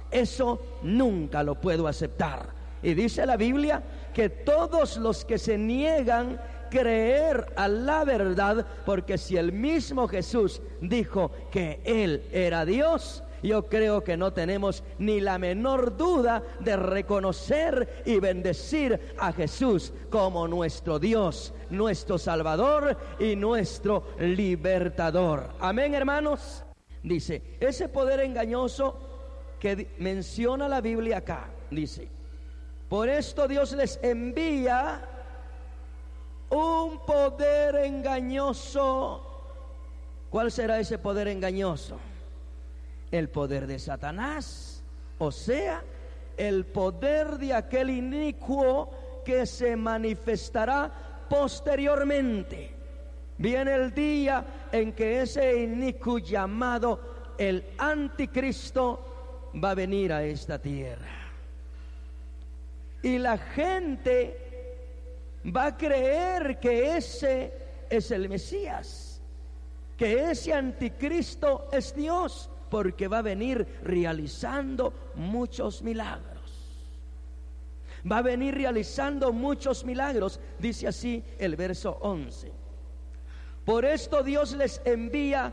Eso nunca lo puedo aceptar. Y dice la Biblia que todos los que se niegan creer a la verdad, porque si el mismo Jesús dijo que Él era Dios, yo creo que no tenemos ni la menor duda de reconocer y bendecir a Jesús como nuestro Dios, nuestro Salvador y nuestro Libertador. Amén, hermanos. Dice, ese poder engañoso que menciona la Biblia acá, dice, por esto Dios les envía un poder engañoso. ¿Cuál será ese poder engañoso? El poder de Satanás, o sea, el poder de aquel inicuo que se manifestará posteriormente. Viene el día en que ese inicuo llamado el anticristo va a venir a esta tierra. Y la gente va a creer que ese es el Mesías, que ese anticristo es Dios, porque va a venir realizando muchos milagros. Va a venir realizando muchos milagros. Dice así el verso 11. Por esto Dios les envía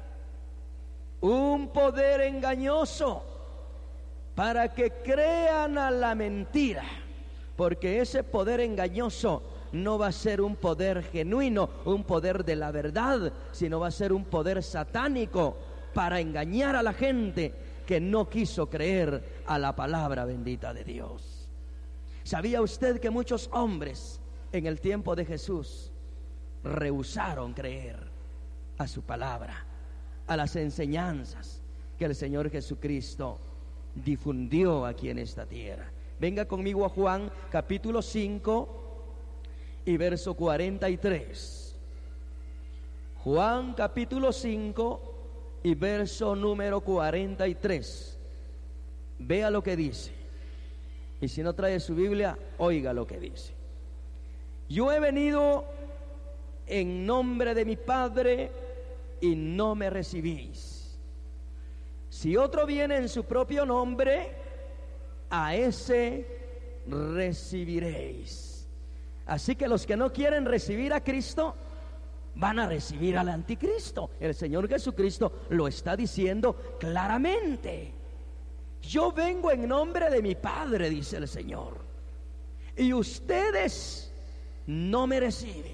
un poder engañoso para que crean a la mentira, porque ese poder engañoso no va a ser un poder genuino, un poder de la verdad, sino va a ser un poder satánico para engañar a la gente que no quiso creer a la palabra bendita de Dios. ¿Sabía usted que muchos hombres en el tiempo de Jesús rehusaron creer a su palabra, a las enseñanzas que el Señor Jesucristo difundió aquí en esta tierra? Venga conmigo a Juan capítulo 5 y verso 43. Juan capítulo 5 y verso número 43. Vea lo que dice. Y si no trae su Biblia, oiga lo que dice. Yo he venido en nombre de mi Padre y no me recibís. Si otro viene en su propio nombre, a ese recibiréis. Así que los que no quieren recibir a Cristo van a recibir al anticristo. El Señor Jesucristo lo está diciendo claramente. Yo vengo en nombre de mi Padre, dice el Señor, y ustedes no me reciben.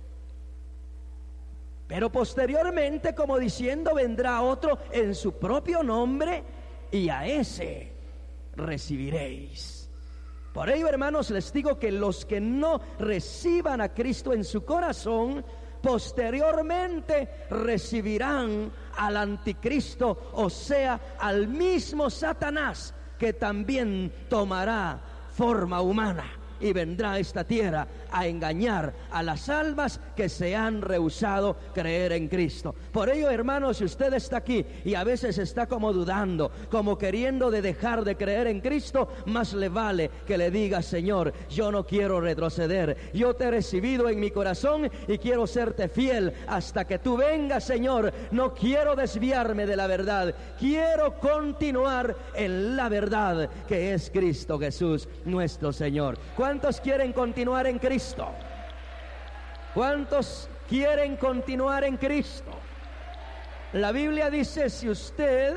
Pero posteriormente, como diciendo, vendrá otro en su propio nombre y a ese recibiréis. Por ello, hermanos, les digo que los que no reciban a Cristo en su corazón, posteriormente recibirán al anticristo, o sea, al mismo Satanás, que también tomará forma humana y vendrá a esta tierra a engañar a las almas que se han rehusado creer en Cristo. Por ello, hermanos, si usted está aquí y a veces está como dudando, como queriendo de dejar de creer en Cristo, más le vale que le diga: Señor, yo no quiero retroceder, yo te he recibido en mi corazón y quiero serte fiel hasta que tú vengas, Señor. No quiero desviarme de la verdad, quiero continuar en la verdad que es Cristo Jesús nuestro Señor. ¿Cuántos quieren continuar en Cristo? ¿Cuántos quieren continuar en Cristo? La Biblia dice: si usted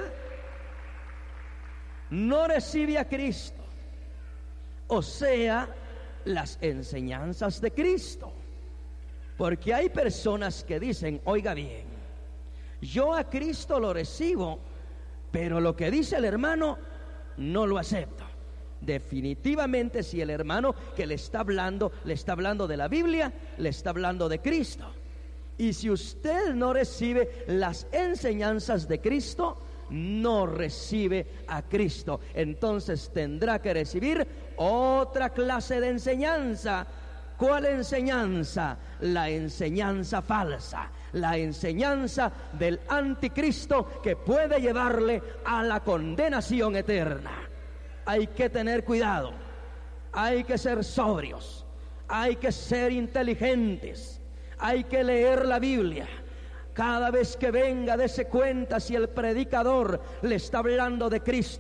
no recibe a Cristo, o sea, las enseñanzas de Cristo, porque hay personas que dicen: oiga bien, yo a Cristo lo recibo, pero lo que dice el hermano no lo acepto. Definitivamente, si el hermano que le está hablando de la Biblia, le está hablando de Cristo. Y si usted no recibe las enseñanzas de Cristo, no recibe a Cristo. Entonces tendrá que recibir otra clase de enseñanza. ¿Cuál enseñanza? La enseñanza falsa, la enseñanza del anticristo, que puede llevarle a la condenación eterna. Hay que tener cuidado, hay que ser sobrios, hay que ser inteligentes, hay que leer la Biblia. Cada vez que venga, dése cuenta si el predicador le está hablando de Cristo,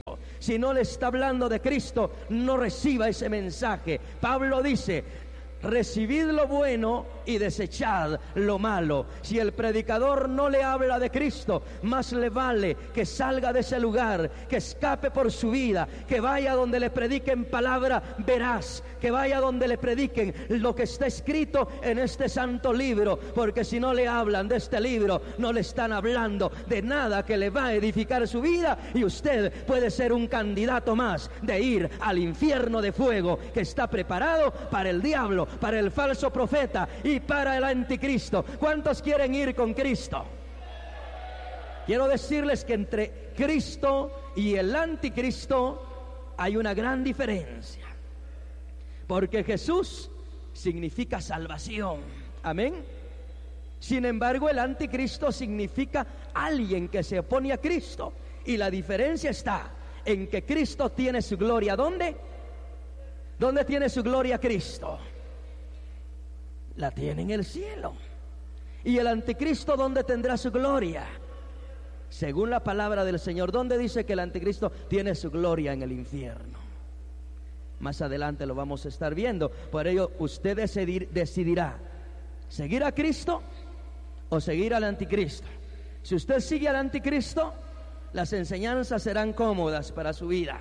Si no le está hablando de Cristo, no reciba ese mensaje. Pablo dice: recibid lo bueno y desechad lo malo. Si el predicador no le habla de Cristo, más le vale que salga de ese lugar, que escape por su vida, que vaya donde le prediquen palabra veraz, que vaya donde le prediquen lo que está escrito en este santo libro, porque si no le hablan de este libro, no le están hablando de nada que le va a edificar su vida, y usted puede ser un candidato más de ir al infierno de fuego que está preparado para el diablo, para el falso profeta y para el anticristo. ¿Cuántos quieren ir con Cristo? Quiero decirles que entre Cristo y el anticristo hay una gran diferencia, porque Jesús significa salvación, amén. Sin embargo, el anticristo significa alguien que se opone a Cristo, y la diferencia está en que Cristo tiene su gloria. ¿Dónde? ¿Dónde tiene su gloria Cristo? La tiene en el cielo. ¿Y el anticristo dónde tendrá su gloria? Según la palabra del Señor, ¿dónde dice que el anticristo tiene su gloria? En el infierno. Más adelante lo vamos a estar viendo. Por ello usted decidirá seguir a Cristo o seguir al anticristo. Si usted sigue al anticristo, las enseñanzas serán cómodas para su vida.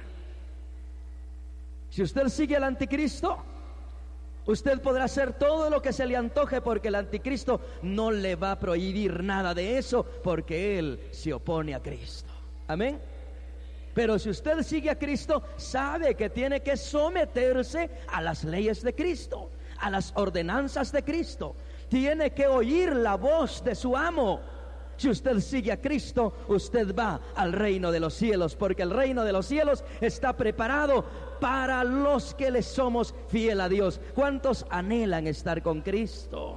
Si usted sigue al anticristo, usted podrá hacer todo lo que se le antoje, porque el anticristo no le va a prohibir nada de eso, porque él se opone a Cristo. Amén. Pero si usted sigue a Cristo, sabe que tiene que someterse a las leyes de Cristo, a las ordenanzas de Cristo. Tiene que oír la voz de su amo. Si usted sigue a Cristo, usted va al reino de los cielos, porque el reino de los cielos está preparado para los que le somos fiel a Dios. ¿Cuántos anhelan estar con Cristo?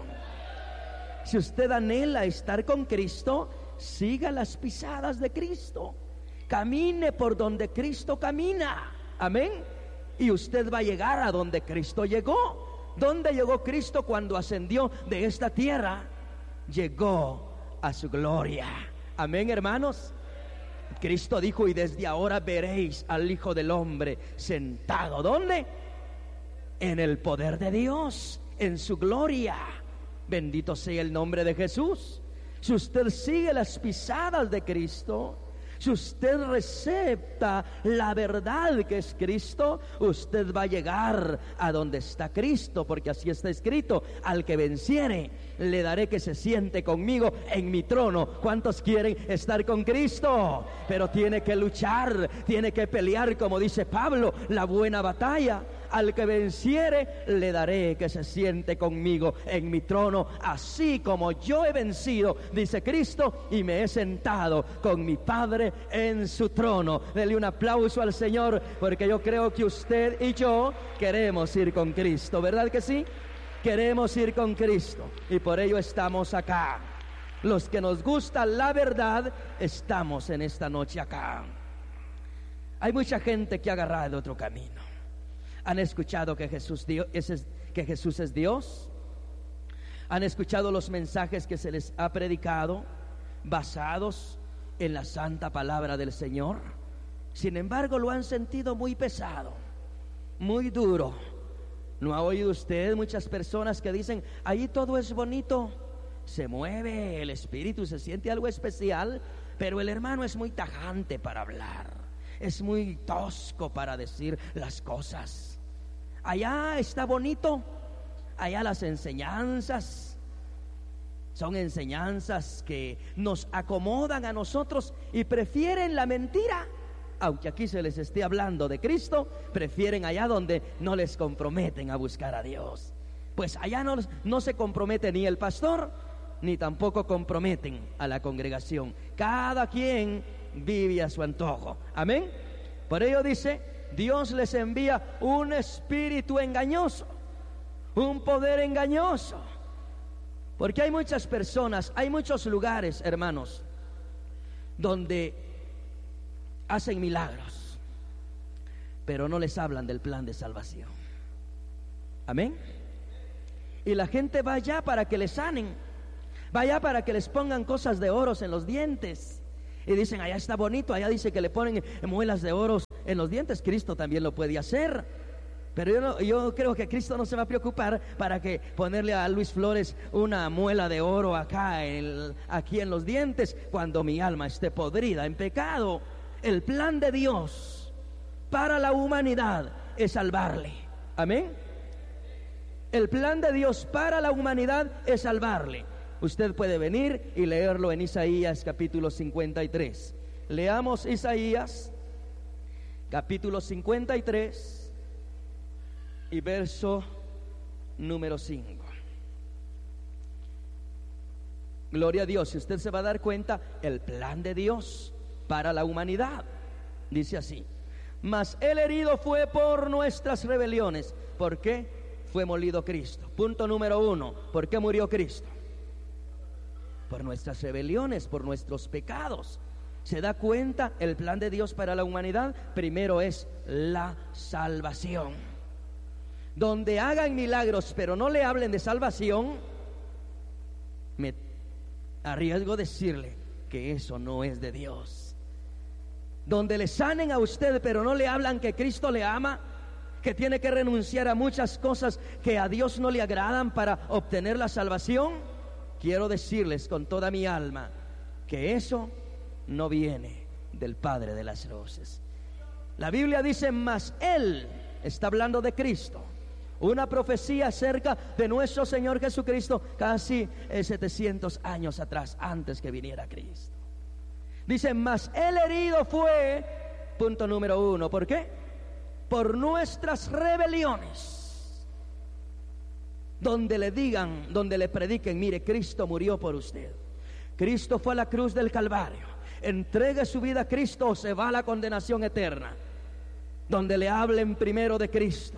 Si usted anhela estar con Cristo, siga las pisadas de Cristo, camine por donde Cristo camina, amén. Y usted va a llegar a donde Cristo llegó. ¿Dónde llegó Cristo cuando ascendió de esta tierra? Llegó a su gloria, amén, hermanos. Cristo dijo: y desde ahora veréis al Hijo del Hombre sentado, ¿dónde? En el poder de Dios, en su gloria. Bendito sea el nombre de Jesús. Si usted sigue las pisadas de Cristo, si usted recepta la verdad que es Cristo, usted va a llegar a donde está Cristo, porque así está escrito: al que venciere, le daré que se siente conmigo en mi trono. ¿Cuántos quieren estar con Cristo? Pero tiene que luchar, tiene que pelear, como dice Pablo, la buena batalla. Al que venciere, le daré que se siente conmigo en mi trono, así como yo he vencido, dice Cristo, y me he sentado con mi Padre en su trono. Dele un aplauso al Señor, porque yo creo que usted y yo queremos ir con Cristo, ¿verdad que sí? Queremos ir con Cristo, y por ello estamos acá. Los que nos gusta la verdad, estamos en esta noche acá. Hay mucha gente que ha agarrado otro camino. ¿Han escuchado que Jesús es Dios? ¿Han escuchado los mensajes que se les ha predicado basados en la santa palabra del Señor? Sin embargo, lo han sentido muy pesado, muy duro. ¿No ha oído usted muchas personas que dicen: ahí todo es bonito, se mueve el espíritu, se siente algo especial, pero el hermano es muy tajante para hablar, es muy tosco para decir las cosas? Allá está bonito, allá las enseñanzas son enseñanzas que nos acomodan a nosotros y prefieren la mentira. Aunque aquí se les esté hablando de Cristo, prefieren allá donde no les comprometen a buscar a Dios. Pues allá no se compromete ni el pastor, ni tampoco comprometen a la congregación. Cada quien vive a su antojo, amén. Por ello dice: Dios les envía un espíritu engañoso, un poder engañoso. Porque hay muchas personas, hay muchos lugares, hermanos, donde hacen milagros, pero no les hablan del plan de salvación. Amén. Y la gente va allá para que les sanen, va allá para que les pongan cosas de oros en los dientes. Y dicen, allá está bonito, allá dice que le ponen muelas de oro en los dientes. Cristo también lo puede hacer. Pero yo creo que Cristo no se va a preocupar para que ponerle a Luis Flores una muela de oro aquí en los dientes, cuando mi alma esté podrida en pecado. El plan de Dios para la humanidad es salvarle. Amén. El plan de Dios para la humanidad es salvarle. Usted puede venir y leerlo en Isaías capítulo 53. Leamos Isaías capítulo 53 y verso número 5. Gloria a Dios. Si usted se va a dar cuenta, el plan de Dios para la humanidad dice así: mas el herido fue por nuestras rebeliones. ¿Por qué fue molido Cristo? Punto número 1. ¿Por qué murió Cristo? Por nuestras rebeliones, por nuestros pecados. ¿Se da cuenta? El plan de Dios para la humanidad primero es la salvación. Donde hagan milagros pero no le hablen de salvación, me arriesgo decirle que eso no es de Dios. Donde le sanen a usted pero no le hablan que Cristo le ama, que tiene que renunciar a muchas cosas que a Dios no le agradan para obtener la salvación, quiero decirles con toda mi alma que eso no viene del Padre de las luces. La Biblia dice, mas Él, está hablando de Cristo, una profecía acerca de nuestro Señor Jesucristo casi 700 años atrás, antes que viniera Cristo. Dice, mas el herido fue, punto número 1, ¿por qué? Por nuestras rebeliones. Donde le digan, donde le prediquen, mire, Cristo murió por usted, Cristo fue a la cruz del Calvario, entregue su vida a Cristo o se va a la condenación eterna. Donde le hablen primero de Cristo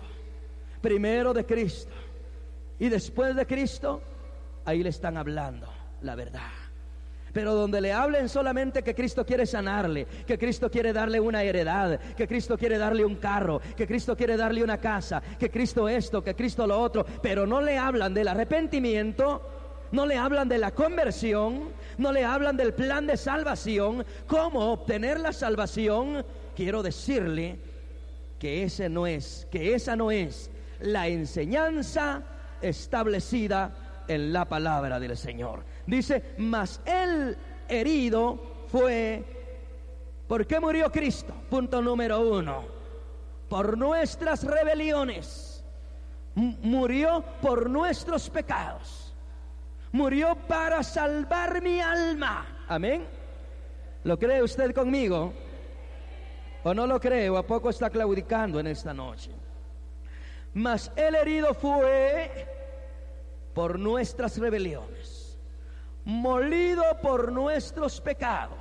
y después de Cristo, ahí le están hablando la verdad. Pero donde le hablen solamente que Cristo quiere sanarle, que Cristo quiere darle una heredad, que Cristo quiere darle un carro, que Cristo quiere darle una casa, que Cristo esto, que Cristo lo otro, pero no le hablan del arrepentimiento, no le hablan de la conversión, no le hablan del plan de salvación, cómo obtener la salvación, quiero decirle que esa no es la enseñanza establecida en la palabra del Señor. Dice, mas el herido fue. ¿Por qué murió Cristo? Punto número 1. Por nuestras rebeliones. Murió por nuestros pecados. Murió para salvar mi alma. Amén. ¿Lo cree usted conmigo? ¿O no lo cree? ¿O a poco está claudicando en esta noche? Mas el herido fue por nuestras rebeliones, molido por nuestros pecados.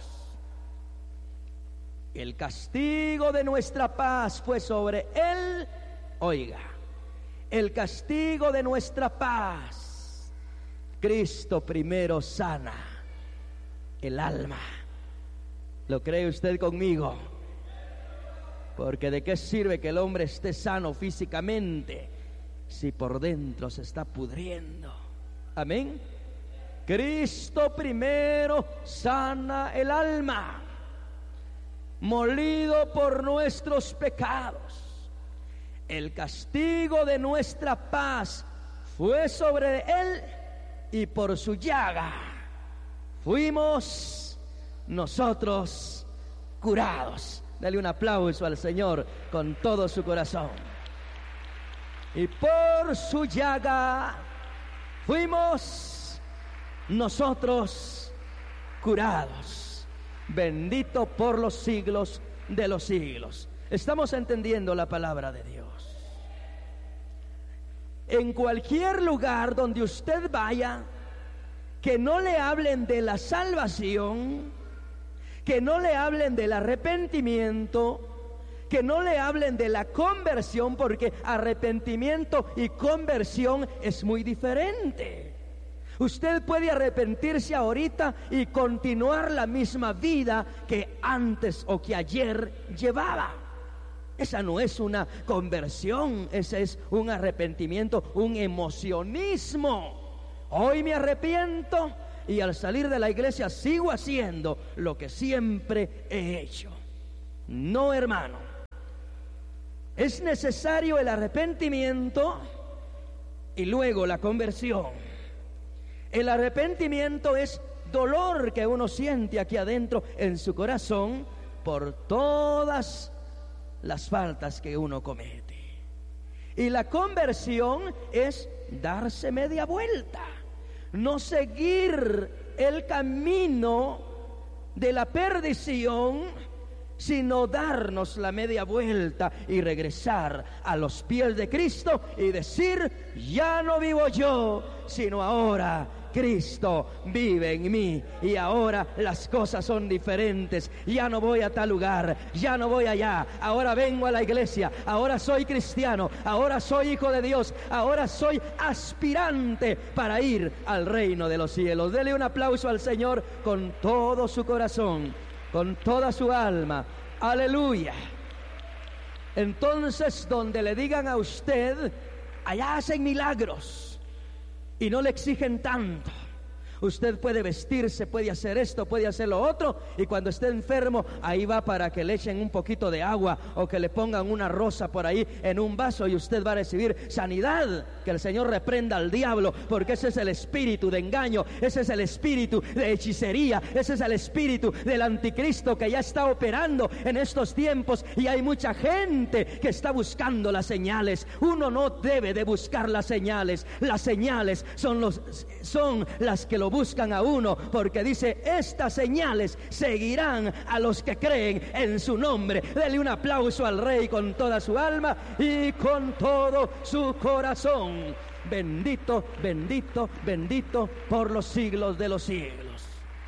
El castigo de nuestra paz fue sobre él. Oiga, el castigo de nuestra paz. Cristo primero sana el alma. ¿Lo cree usted conmigo? Porque ¿de qué sirve que el hombre esté sano físicamente si por dentro se está pudriendo? Amén. Cristo primero sana el alma, molido por nuestros pecados. El castigo de nuestra paz fue sobre él y por su llaga fuimos nosotros curados. Dale un aplauso al Señor con todo su corazón. Y por su llaga fuimos nosotros curados. Bendito por los siglos de los siglos. Estamos entendiendo la palabra de Dios. En cualquier lugar donde usted vaya, que no le hablen de la salvación, que no le hablen del arrepentimiento, que no le hablen de la conversión, porque arrepentimiento y conversión es muy diferente. Usted puede arrepentirse ahorita y continuar la misma vida que antes o que ayer llevaba. Esa no es una conversión, ese es un arrepentimiento, un emocionismo. Hoy me arrepiento, y al salir de la iglesia sigo haciendo lo que siempre he hecho. No, hermano. Es necesario el arrepentimiento y luego la conversión. El arrepentimiento es dolor que uno siente aquí adentro en su corazón por todas las faltas que uno comete. Y la conversión es darse media vuelta, no seguir el camino de la perdición, sino darnos la media vuelta y regresar a los pies de Cristo y decir: ya no vivo yo, sino ahora Cristo vive en mí, y ahora las cosas son diferentes. Ya no voy a tal lugar, ya no voy allá, ahora vengo a la iglesia, ahora soy cristiano, ahora soy hijo de Dios, ahora soy aspirante para ir al reino de los cielos. Dele un aplauso al Señor con todo su corazón, con toda su alma. Aleluya. Entonces, donde le digan a usted: allá hacen milagros, y no le exigen tanto, usted puede vestirse, puede hacer esto, puede hacer lo otro, y cuando esté enfermo, ahí va para que le echen un poquito de agua o que le pongan una rosa por ahí en un vaso, y usted va a recibir sanidad. Que el Señor reprenda al diablo, porque ese es el espíritu de engaño, ese es el espíritu de hechicería, ese es el espíritu del anticristo que ya está operando en estos tiempos, y hay mucha gente que está buscando las señales. Uno no debe de buscar las señales son las que lo buscan a uno, porque dice: estas señales seguirán a los que creen en su nombre. Dele un aplauso al Rey con toda su alma y con todo su corazón. Bendito, bendito, bendito por los siglos de los siglos.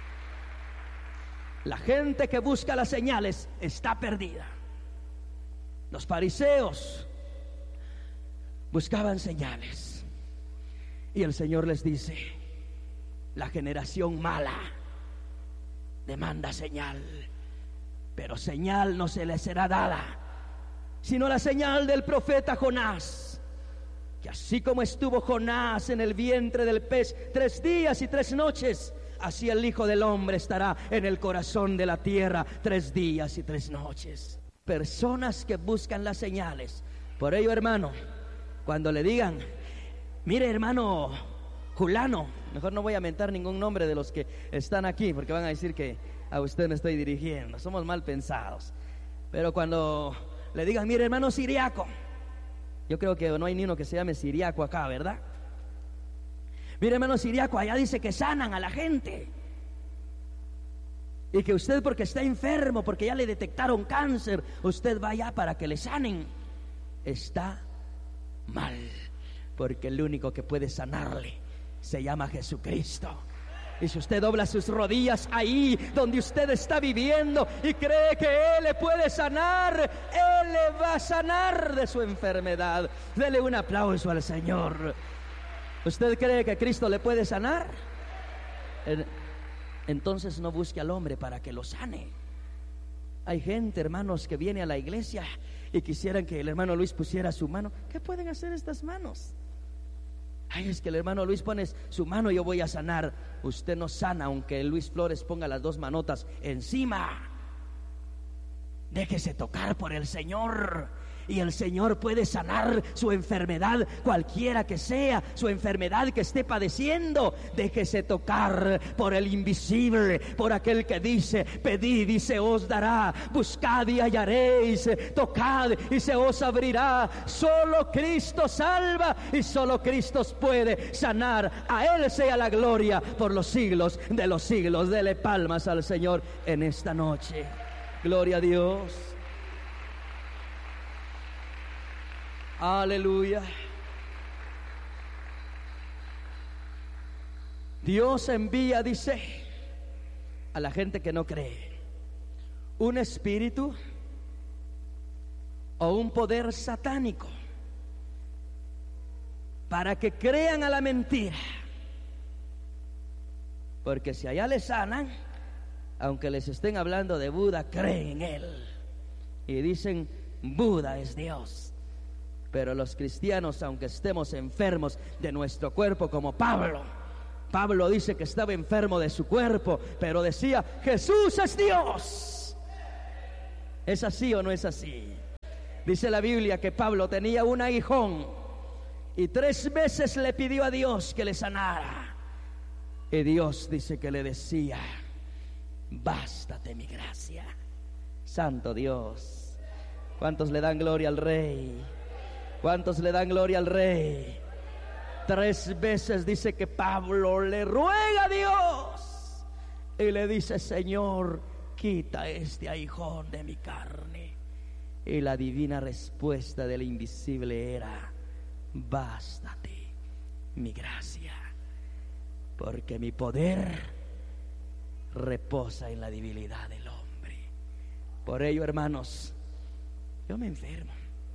La gente que busca las señales está perdida. Los fariseos buscaban señales, y el Señor les dice: la generación mala demanda señal, pero señal no se les será dada, sino la señal del profeta Jonás. Que así como estuvo Jonás en el vientre del pez 3 días y 3 noches, así el Hijo del Hombre estará en el corazón de la tierra 3 días y 3 noches. Personas que buscan las señales. Por ello, hermano, cuando le digan: mire, hermano Julano, mejor no voy a mentar ningún nombre de los que están aquí, porque van a decir que a usted me estoy dirigiendo, somos mal pensados. Pero cuando le digan: mire, hermano Siriaco, yo creo que no hay ni uno que se llame Siriaco acá, ¿verdad? Mire, hermano Siriaco, allá dice que sanan a la gente, y que usted, porque está enfermo, porque ya le detectaron cáncer, usted va allá para que le sanen. Está mal, porque el único que puede sanarle se llama Jesucristo. Y si usted dobla sus rodillas ahí donde usted está viviendo y cree que Él le puede sanar, Él le va a sanar de su enfermedad. Dele un aplauso al Señor. ¿Usted cree que Cristo le puede sanar? Entonces no busque al hombre para que lo sane. Hay gente, hermanos, que viene a la iglesia y quisieran que el hermano Luis pusiera su mano. ¿Qué pueden hacer estas manos? Ay, es que el hermano Luis pone su mano y yo voy a sanar. Usted no sana aunque Luis Flores ponga las 2 manotas encima. Déjese tocar por el Señor, y el Señor puede sanar su enfermedad, cualquiera que sea su enfermedad que esté padeciendo. Déjese tocar por el invisible, por aquel que dice: pedid y se os dará, buscad y hallaréis, tocad y se os abrirá. Solo Cristo salva, y solo Cristo puede sanar. A Él sea la gloria por los siglos de los siglos. Dele palmas al Señor en esta noche. Gloria a Dios. Aleluya. Dios envía, dice, a la gente que no cree, un espíritu o un poder satánico para que crean a la mentira. Porque si allá les sanan, aunque les estén hablando de Buda, creen en Él y dicen: Buda es Dios. Pero los cristianos, aunque estemos enfermos de nuestro cuerpo como Pablo, Pablo dice que estaba enfermo de su cuerpo, pero decía: Jesús es Dios. ¿Es así o no es así? Dice la Biblia que Pablo tenía un aguijón y 3 veces le pidió a Dios que le sanara. Y Dios dice que le decía: bástate mi gracia. Santo Dios. ¿Cuántos le dan gloria al Rey? ¿Cuántos le dan gloria al Rey? 3 veces dice que Pablo le ruega a Dios y le dice: Señor, quita este aguijón de mi carne. Y la divina respuesta del invisible era: bástate mi gracia, porque mi poder reposa en la debilidad del hombre. Por ello, hermanos, yo me enfermo,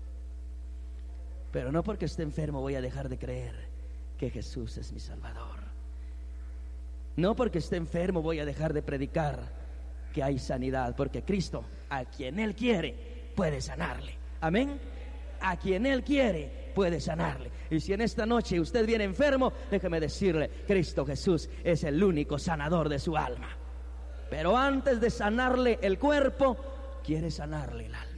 pero no porque esté enfermo voy a dejar de creer que Jesús es mi Salvador. No porque esté enfermo voy a dejar de predicar que hay sanidad, porque Cristo, a quien Él quiere, puede sanarle. Amén. A quien Él quiere, puede sanarle. Y si en esta noche usted viene enfermo, déjeme decirle: Cristo Jesús es el único sanador de su alma. Pero antes de sanarle el cuerpo, quiere sanarle el alma.